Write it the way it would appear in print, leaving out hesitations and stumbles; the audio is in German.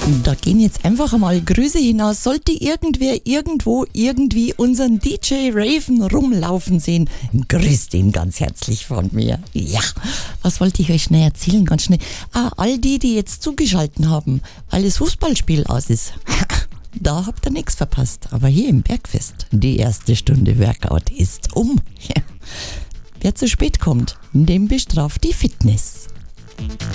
Da gehen jetzt einfach einmal Grüße hinaus. Sollte irgendwer irgendwo irgendwie unseren DJ Raven rumlaufen sehen, grüßt ihn ganz herzlich von mir. Ja, was wollte ich euch schnell erzählen? Ganz schnell. All die jetzt zugeschalten haben, weil das Fußballspiel aus ist. Da habt ihr nichts verpasst. Aber hier im Bergfest, die erste Stunde Workout ist um. Ja. Wer zu spät kommt, dem bestraft die Fitness.